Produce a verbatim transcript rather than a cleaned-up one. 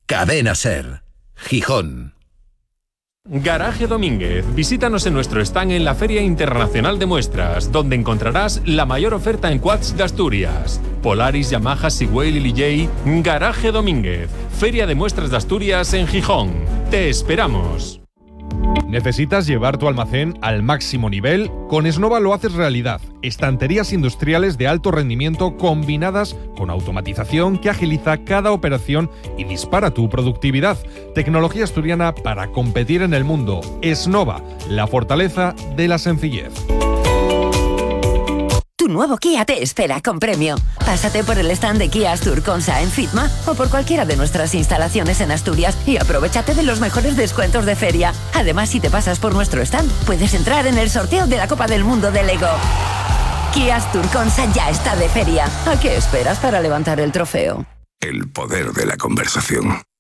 Cadena SER, Gijón. Garaje Domínguez. Visítanos en nuestro stand en la Feria Internacional de Muestras, donde encontrarás la mayor oferta en quads de Asturias. Polaris, Yamaha, Sigwell y Lijay. Garaje Domínguez. Feria de Muestras de Asturias en Gijón. Te esperamos. ¿Necesitas llevar tu almacén al máximo nivel? Con Esnova lo haces realidad. Estanterías industriales de alto rendimiento combinadas con automatización que agiliza cada operación y dispara tu productividad. Tecnología asturiana para competir en el mundo. Esnova, la fortaleza de la sencillez. Tu nuevo Kia te espera con premio. Pásate por el stand de Kia Astur-Consa en Fitma o por cualquiera de nuestras instalaciones en Asturias y aprovechate de los mejores descuentos de feria. Además, si te pasas por nuestro stand, puedes entrar en el sorteo de la Copa del Mundo de Lego. Kia Astur-Consa ya está de feria. ¿A qué esperas para levantar el trofeo? El poder de la conversación.